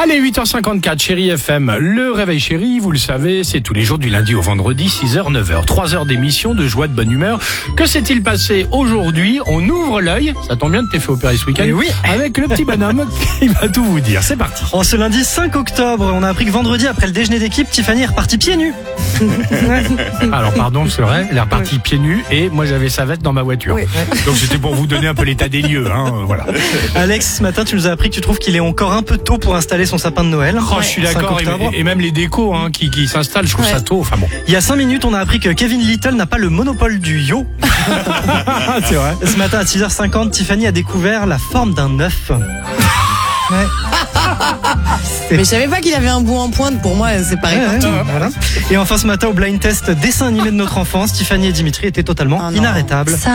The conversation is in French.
Allez, 8h54, Chérie FM, le réveil chéri, vous le savez, c'est tous les jours du lundi au vendredi, 6h, 9h. 3 heures d'émission, de joie, de bonne humeur. Que s'est-il passé aujourd'hui? On ouvre l'œil, ça tombe bien de t'es fait opérer ce week-end. Oui. Avec le petit bonhomme qui va tout vous dire. C'est parti. En ce lundi 5 octobre, on a appris que vendredi, après le déjeuner d'équipe, Tiffany est repartie pieds nus. Alors pardon, c'est vrai, elle est repartie pieds nus et moi j'avais sa veste dans ma voiture. Oui. Donc c'était pour vous donner un peu l'état des lieux, voilà. Alex, ce matin, tu nous as appris que tu trouves qu'il est encore un peu tôt pour installer son sapin de Noël. Oh, je suis d'accord, 5 octobre. et même les décos qui s'installent, je trouve ça tôt. Enfin bon. Il y a 5 minutes, on a appris que Kevin Little n'a pas le monopole du yo. C'est vrai. Ce matin, à 6h50, Tiffany a découvert la forme d'un œuf. Ouais. Mais je savais pas qu'il avait un bout en pointe. Pour moi, c'est pareil partout. Voilà. Et enfin, ce matin, au blind test dessin animé de notre enfance, Tiffany et Dimitri étaient totalement Oh non. inarrêtables.